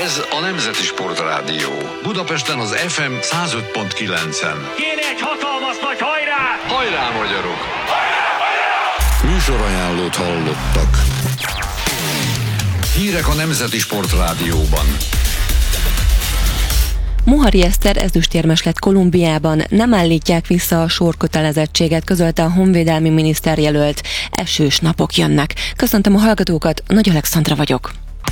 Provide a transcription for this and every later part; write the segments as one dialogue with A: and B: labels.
A: Ez a Nemzeti Sportrádió. Budapesten az FM 105.9-en.
B: Kéne egy hatalmas nagy hajrá!
A: Hajrá, magyarok! Műsorajánlót hallottak. Hírek a Nemzeti Sportrádióban.
C: Muhari Eszter ezüstérmes lett Kolumbiában, nem állítják vissza a sorkötelezettséget, közölte a honvédelmi miniszter jelölt. Esős napok jönnek. Köszöntöm a hallgatókat, Nagy Alexandra vagyok.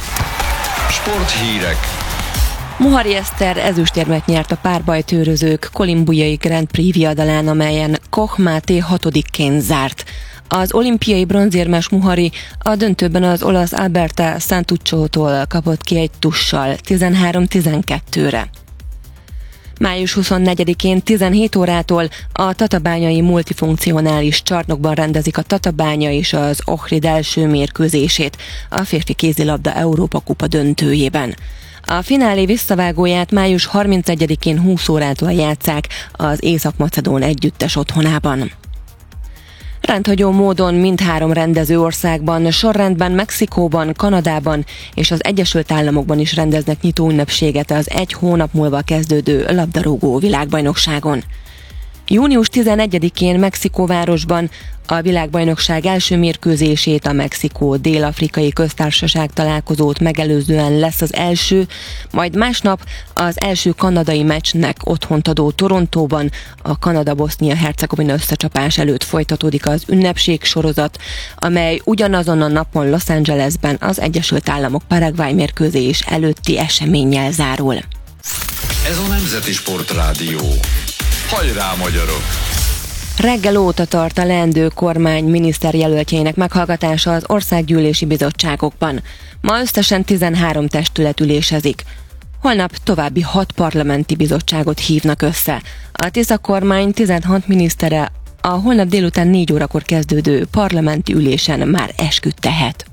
A: Sporthírek.
C: Muhari Eszter ezüstérmet nyert a párbajtőrözők kolumbiai Grand Prix viadalán, amelyen Koch Máté 6-ként zárt. Az olimpiai bronzérmes Muhari a döntőben az olasz Alberta Santuccio-tól kapott ki egy tussal 13-12-re. Május 24-én 17 órától a tatabányai multifunkcionális csarnokban rendezik a Tatabánya és az Ohrid első mérkőzését a férfi kézilabda Európa kupa döntőjében. A finálé visszavágóját május 31-én 20 órától játsszák az Észak-Macedón együttes otthonában. Rendhagyó módon mindhárom rendező országban, sorrendben Mexikóban, Kanadában és az Egyesült Államokban is rendeznek nyitóünnepséget az egy hónap múlva kezdődő labdarúgó világbajnokságon. Június 11-én Mexikóvárosban a világbajnokság első mérkőzését, a Mexikó-Dél-Afrikai Köztársaság találkozót megelőzően lesz az első, majd másnap az első kanadai meccsnek otthont adó Torontóban a Kanada-Bosznia-Hercegovina összecsapás előtt folytatódik az ünnepség sorozat, amely ugyanazon a napon Los Angelesben az Egyesült Államok Paraguay mérkőzés előtti eseménnyel zárul.
A: Ez a Nemzeti Sportrádió. Hajrá, magyarok!
C: Reggel óta tart a leendő kormány miniszterjelöltjeinek meghallgatása az országgyűlési bizottságokban. Ma összesen 13 testület ülésezik. Holnap további 6 parlamenti bizottságot hívnak össze. A Tisza kormány 16 minisztere a holnap délután 4 órakor kezdődő parlamenti ülésen már esküt tehet.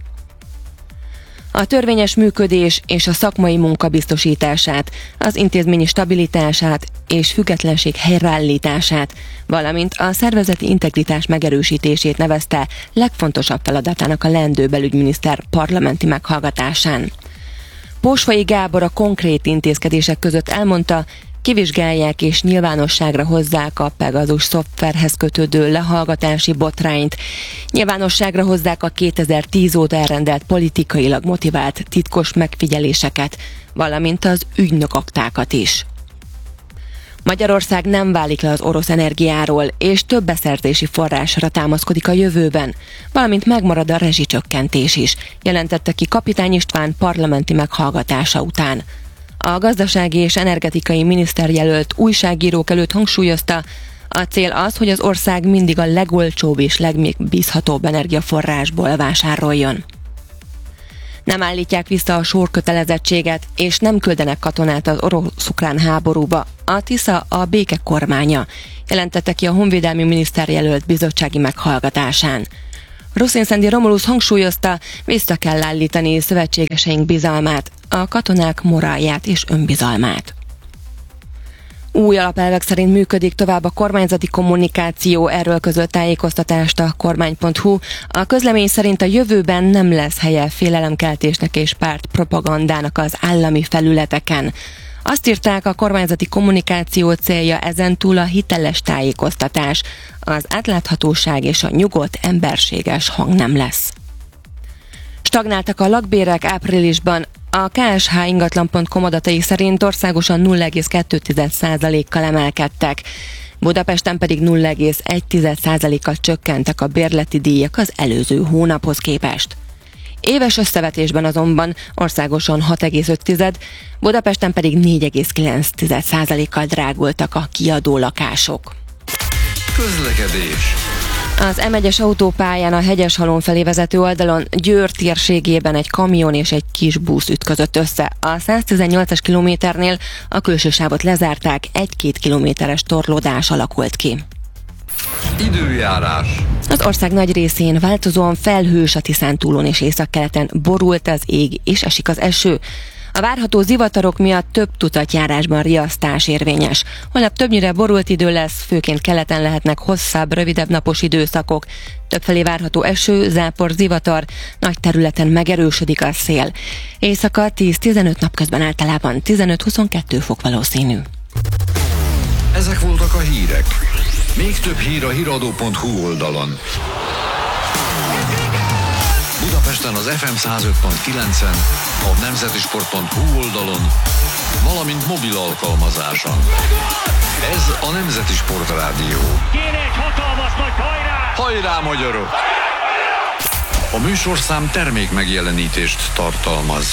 C: A törvényes működés és a szakmai munka biztosítását, az intézményi stabilitását és függetlenség helyreállítását, valamint a szervezeti integritás megerősítését nevezte legfontosabb feladatának a leendő belügyminiszter parlamenti meghallgatásán. Pósfai Gábor a konkrét intézkedések között elmondta, kivizsgálják és nyilvánosságra hozzák a Pegasus szoftverhez kötődő lehallgatási botrányt. Nyilvánosságra hozzák a 2010 óta elrendelt politikailag motivált titkos megfigyeléseket, valamint az ügynökaktákat is. Magyarország nem válik le az orosz energiáról, és több beszerzési forrásra támaszkodik a jövőben, valamint megmarad a rezsicsökkentés is, jelentette ki Kapitány István parlamenti meghallgatása után. A gazdasági és energetikai miniszterjelölt újságírók előtt hangsúlyozta, a cél az, hogy az ország mindig a legolcsóbb és legmegbízhatóbb energiaforrásból vásároljon. Nem állítják vissza a sorkötelezettséget, és nem küldenek katonát az orosz-ukrán háborúba. A Tisza a béke kormánya, jelentette ki a honvédelmi miniszterjelölt bizottsági meghallgatásán. Ruszínszendi Romulusz hangsúlyozta, vissza kell állítani szövetségeseink bizalmát, a katonák morálját és önbizalmát. Új alapelvek szerint működik tovább a kormányzati kommunikáció, erről közölt tájékoztatást a kormány.hu. A közlemény szerint a jövőben nem lesz helye félelemkeltésnek és pártpropagandának az állami felületeken. Azt írták, a kormányzati kommunikáció célja ezentúl a hiteles tájékoztatás, az átláthatóság és a nyugodt, emberséges hangnem lesz. Stagnáltak a lakbérek áprilisban. A KSH ingatlan.com adatai szerint országosan 0,2%-kal emelkedtek, Budapesten pedig 0,1%-kal csökkentek a bérleti díjak az előző hónaphoz képest. Éves összevetésben azonban országosan 6,5%, Budapesten pedig 4,9%-kal drágultak a kiadó lakások.
A: Közlekedés.
C: Az M1-es autópályán a Hegyeshalom felé vezető oldalon Győr térségében egy kamion és egy kis busz ütközött össze. A 118-as kilométernél a külső sávot lezárták, 1-2 kilométeres torlódás alakult ki.
A: Időjárás.
C: Az ország nagy részén változóan felhős, a Tiszántúlon és északkeleten borult az ég és esik az eső. A várható zivatarok miatt több tucat járásban riasztás érvényes. Holnap többnyire borult idő lesz, főként keleten lehetnek hosszabb, rövidebb napos időszakok. Többfelé várható eső, zápor, zivatar, nagy területen megerősödik a szél. Éjszaka 10-15, napközben általában 15-22 fok valószínű.
A: Ezek voltak a hírek. Még több hír a hiradó.hu oldalon. Budapesten az FM 105.9-en, a nemzetisport.hu oldalon, valamint mobil alkalmazáson. Ez a Nemzeti Sport Rádió.
B: Kéne egy hatalmas nagy hajrá!
A: Hajrá, magyarok! A műsorszám termék megjelenítést tartalmaz.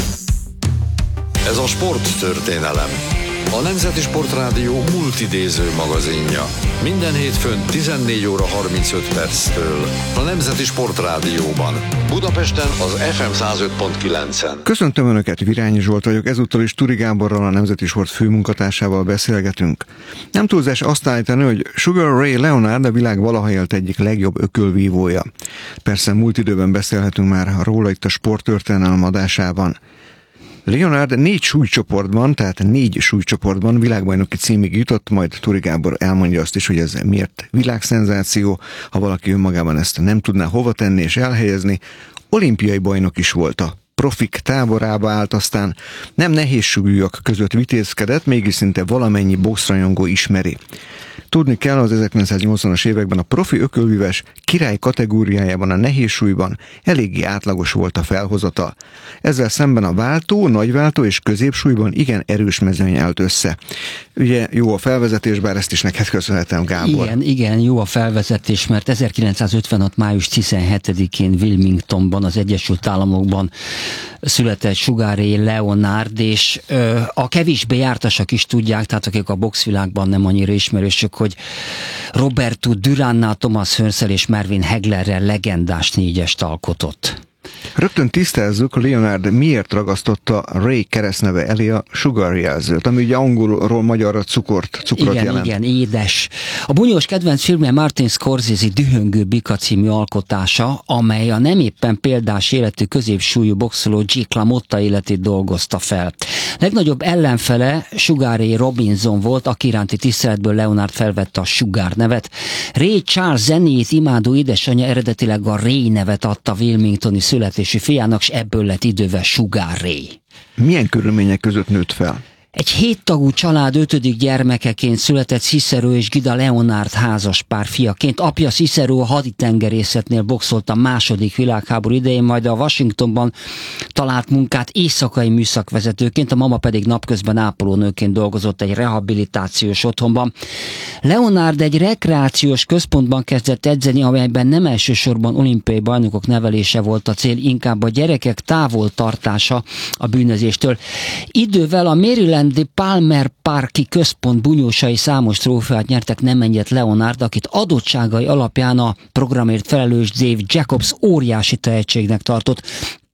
A: Ez a sporttörténelem. A Nemzeti Sport Rádió multidéző magazinja. Minden hétfőn 14 óra 35 perctől. A Nemzeti Sport Rádióban. Budapesten az FM 105.9-en.
D: Köszöntöm Önöket, Virányi Zsolt vagyok, ezúttal is Turi Gáborral, a Nemzeti Sport főmunkatársával beszélgetünk. Nem túlzás azt állítani, hogy Sugar Ray Leonard a világ valaha élt egyik legjobb ökölvívója. Persze múlt időben beszélhetünk már róla itt a sporttörténelem adásában. Leonard 4 súlycsoportban, tehát 4 súlycsoportban világbajnoki címig jutott, majd Turi Gábor elmondja azt is, hogy ez miért világszenzáció, ha valaki önmagában ezt nem tudná hova tenni és elhelyezni. Olimpiai bajnok is volt, a profik táborába állt, aztán nem nehéz súlyúak között vitézkedett, mégis szinte valamennyi boxrajongó ismeri. Tudni kell, az 1980-as években a profi ökölvívás király kategóriájában, a nehéz súlyban eléggé átlagos volt a felhozata. Ezzel szemben a váltó, nagyváltó és középsúlyban igen erős mezőny állt össze. Ugye jó a felvezetés, bár ezt is neked köszönhetem, Gábor.
E: Igen, jó a felvezetés, mert 1956. május 17-én Wilmingtonban, az Egyesült Államokban született Sugar Ray Leonard, és a kevésbé jártasak is tudják, tehát akik a boxvilágban nem annyira ismerősök, hogy Roberto Durannal, Thomas Hearnsel és Mervyn Haglerrel legendás négyest alkotott.
D: Rögtön tisztázzuk, Leonard miért ragasztotta Ray keresztneve elé a Sugar jelzőt, ami ugye angolról magyarra cukrot jelent.
E: Igen, édes. A bunyós kedvenc filmje Martin Scorsese Dühöngő bika című alkotása, amely a nem éppen példás életű középsúlyú boxoló Jake LaMotta életét dolgozta fel. Legnagyobb ellenfele Sugar Ray Robinson volt, aki iránti tiszteletből Leonard felvette a Sugar nevet. Ray Charles zenéjét imádó édesanyja eredetileg a Ray nevet adta Wilmingtoni születésű fiának, s ebből lett idővel Sugar Ray.
D: Milyen körülmények között nőtt fel?
E: Egy 7 tagú család 5. gyermekeként született Cicero és Gida Leonard házaspár fiaként. Apja Cicero a haditengerészetnél boxolt a II. Világháború idején, majd a Washingtonban talált munkát éjszakai műszakvezetőként, a mama pedig napközben ápolónőként dolgozott egy rehabilitációs otthonban. Leonard egy rekreációs központban kezdett edzeni, amelyben nem elsősorban olimpiai bajnokok nevelése volt a cél, inkább a gyerekek távol tartása a bűnözéstől. Idővel a Maryland Palmer Parki központ bunyósai számos trófeát nyertek, nem ennyit Leonard, akit adottságai alapján a programért felelős Dave Jacobs óriási tehetségnek tartott.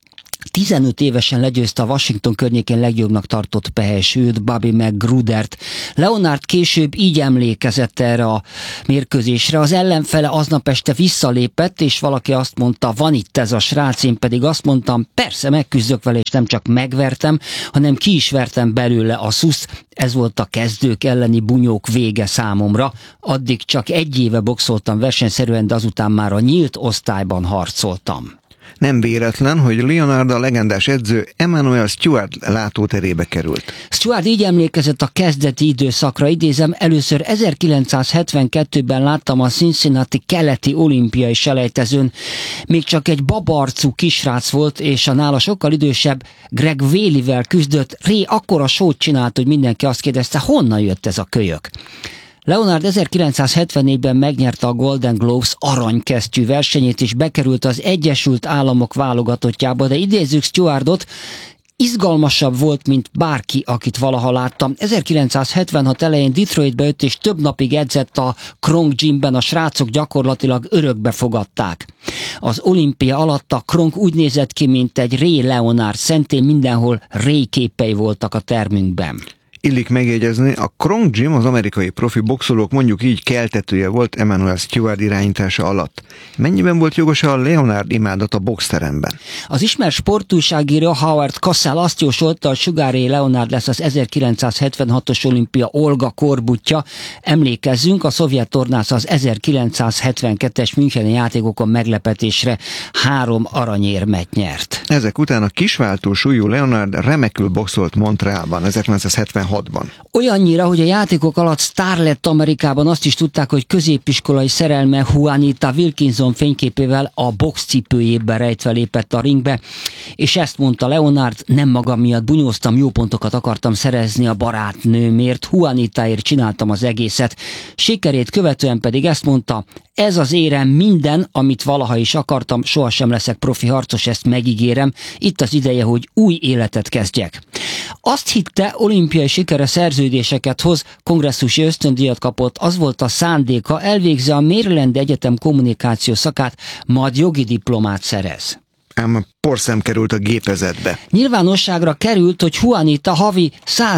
E: 15 évesen legyőzte a Washington környékén legjobbnak tartott pehesőt, Bobby McGrudert. Leonard később így emlékezett erre a mérkőzésre. Az ellenfele aznap este visszalépett, és valaki azt mondta, van itt ez a srác, én pedig azt mondtam, persze megküzdök vele, és nem csak megvertem, hanem ki is vertem belőle a szuszt. Ez volt a kezdők elleni bunyók vége számomra. Addig csak 1 éve boxoltam versenyszerűen, de azután már a nyílt osztályban harcoltam.
D: Nem véletlen, hogy Leonard a legendás edző Emanuel Stewart látóterébe került.
E: Stewart így emlékezett a kezdeti időszakra, idézem, először 1972-ben láttam a Cincinnati keleti olimpiai selejtezőn, még csak egy babarcú kisrác volt, és a nála sokkal idősebb Greg Whaley-vel küzdött. Ray akkora sót csinált, hogy mindenki azt kérdezte, honnan jött ez a kölyök. Leonard 1974-ben megnyerte a Golden Gloves aranykesztyű versenyét, és bekerült az Egyesült Államok válogatottjába, de idézzük Stewartot, izgalmasabb volt, mint bárki, akit valaha láttam. 1976 elején Detroitbe jött, és több napig edzett a Kronk Gymben, a srácok gyakorlatilag örökbe fogadták. Az olimpia alatt a Kronk úgy nézett ki, mint egy Ray Leonard szentély, mindenhol Ray képei voltak a termünkben.
D: Illik megjegyezni, a Kronk Gym, az amerikai profi boxolók mondjuk így keltetője volt Emanuel Stewart irányítása alatt. Mennyiben volt jogos a Leonard imádat a boxteremben?
E: Az ismert sportújságíró Howard Cosell azt jósolta, hogy Sugar Ray Leonard lesz az 1976-os olimpia Olga korbutja. Emlékezzünk, a szovjet tornász az 1972-es müncheni játékokon meglepetésre 3 aranyérmet nyert.
D: Ezek után a kisváltó súlyú Leonard remekül boxolt Montrealban 1976-ban.
E: Olyannyira, hogy a játékok alatt sztár lett Amerikában, azt is tudták, hogy középiskolai szerelme Juanita Wilkinson fényképével a boxcipőjében rejtve lépett a ringbe, és ezt mondta Leonard: nem magam miatt bunyóztam, jó pontokat akartam szerezni a barátnőmért, Juanitáért csináltam az egészet. Sikerét követően pedig ezt mondta: ez az érem, minden, amit valaha is akartam, sohasem leszek profi harcos, ezt megígérem, itt az ideje, hogy új életet kezdjek. Azt hitte, olimpiai sikere szerződéseket hoz, kongresszusi ösztöndíjat kapott, az volt a szándéka, elvégzi a Maryland Egyetem kommunikáció szakát, majd jogi diplomát szerez.
D: Ám porszem került a gépezetbe.
E: Nyilvánosságra került, hogy Juanita havi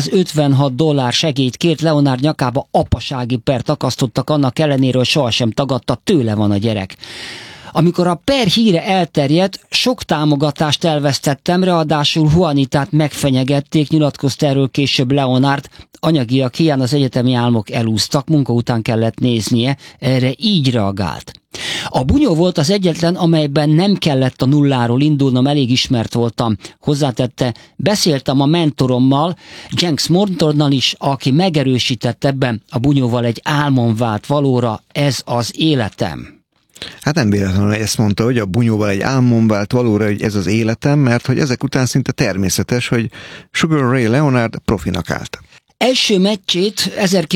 E: $156 segélyt kért Leonard nyakába, apasági pert akasztottak, annak ellenére, hogy sohasem tagadta, tőle van a gyerek. Amikor a per híre elterjedt, sok támogatást elvesztettem, ráadásul Juanitát megfenyegették, nyilatkozta erről később Leonard. Anyagiak hiány az egyetemi álmok elúsztak, munka után kellett néznie, erre így reagált. A bunyó volt az egyetlen, amelyben nem kellett a nulláról indulnom, elég ismert voltam. Hozzátette, beszéltem a mentorommal, Jenks Mortonnal is, aki megerősített ebben, a bunyóval egy álmom vált valóra, ez az életem.
D: Hát nem véletlenül ezt mondta, hogy a bunyóval egy álmom vált valóra, hogy ez az életem, mert hogy ezek után szinte természetes, hogy Sugar Ray Leonard profinak állt.
E: Első meccsét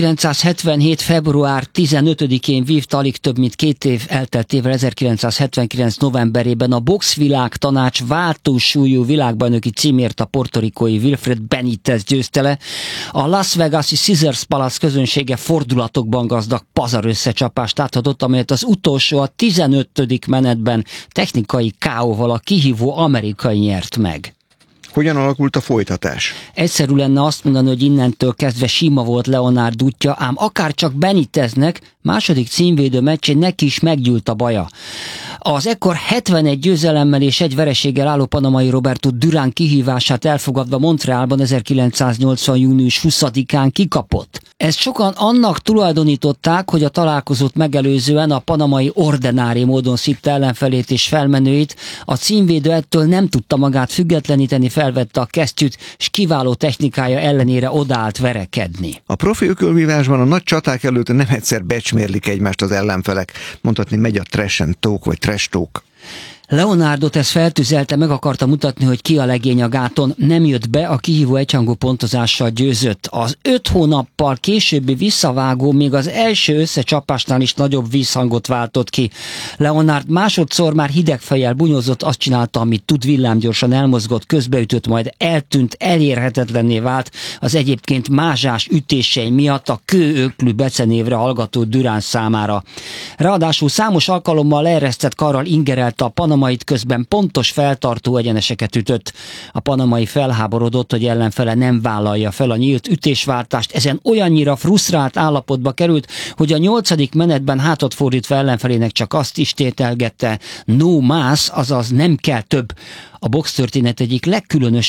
E: 1977. február 15-én vívta, alig több mint 2 év elteltével 1979. novemberében a boxvilág tanács váltósúlyú világbajnoki címért a portorikói Wilfred Benitez győzte le. A Las Vegas-i Caesars Palace közönsége fordulatokban gazdag pazar összecsapást átadott, amelyet az utolsó, a 15. menetben technikai KO-val a kihívó amerikai nyert meg.
D: Hogyan alakult a folytatás?
E: Egyszerű lenne azt mondani, hogy innentől kezdve sima volt Leonard útja, ám akárcsak Beniteznek második címvédő meccsén neki is meggyűlt a baja. Az ekkor 71 győzelemmel és 1 vereséggel álló panamai Roberto Durán kihívását elfogadva Montrealban 1980. június 20-án kikapott. Ezt sokan annak tulajdonították, hogy a találkozót megelőzően a panamai ordinári módon szipte ellenfelét és felmenőit, a címvédő ettől nem tudta magát függetleníteni, felvette a kesztyűt, és kiváló technikája ellenére odállt verekedni.
D: A profi ökölvívásban a nagy csaták előtt nem egyszer becsmérlik egymást az ellenfelek. Mondhatni, megy a trash and talk, vagy trash talk.
E: Leonardot ez feltüzelte, meg akarta mutatni, hogy ki a legény a gáton. Nem jött be, a kihívó egyhangú pontozással győzött. Az 5 hónappal későbbi visszavágó még az első összecsapásnál is nagyobb vízhangot váltott ki. Leonard másodszor már hideg fejjel bunyózott, azt csinálta, amit tud, villámgyorsan elmozgott, közbeütött, majd eltűnt, elérhetetlenné vált az egyébként mázsás ütései miatt a kőöklű becenévre hallgató Durán számára. Ráadásul számos alkalommal leeresztett karral ingerelte a panamait, közben pontos feltartó egyeneseket ütött. A panamai felháborodott, hogy ellenfele nem vállalja fel a nyílt ütésváltást, ezen olyannyira frusztrált állapotba került, hogy a 8. menetben hátat fordítva ellenfelének csak azt istételgette: no más, azaz nem kell több. A boxtörténet egyik legkülönösebb